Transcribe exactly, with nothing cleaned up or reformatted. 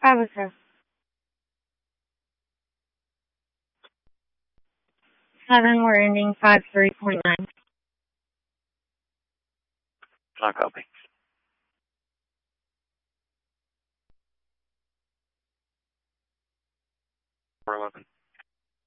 Avatar. Seven, we're ending five three point nine. Not copy. four eleven.